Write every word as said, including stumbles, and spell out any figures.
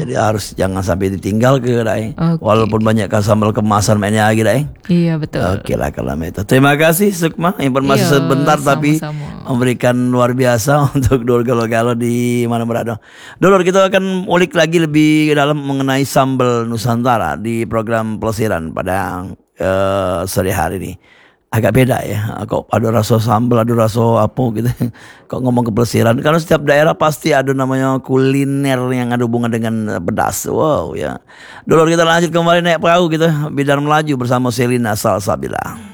Jadi harus jangan sampai ditinggal ke Daeng. Oke. Walaupun banyak kan sambal kemasan mainnya lagi Daeng. Iya betul. Oke lah kalau itu. Terima kasih Sukma, informasi Iya, sebentar tapi sama-sama. memberikan luar biasa untuk Dulur Galo-Galo di mana berada. Dulur, kita akan ulik lagi lebih dalam mengenai sambal Nusantara di program Pelesiran pada uh, sore hari ini. Agak beda ya, kok ada rasa sambal, ada rasa apa gitu. Kok ngomong ke Pelesiran, karena setiap daerah pasti ada namanya kuliner yang ada hubungan dengan pedas. Wow ya. Dulur, kita lanjut kembali naik perahu kita, Bidar Melaju bersama Selina Salsabila.